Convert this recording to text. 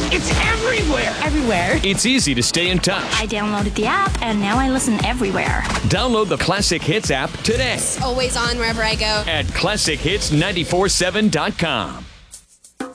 It's everywhere. Everywhere. It's easy to stay in touch. I downloaded the app, and now I listen everywhere. Download the Classic Hits app today It's always on wherever I go. at ClassicHits947.com.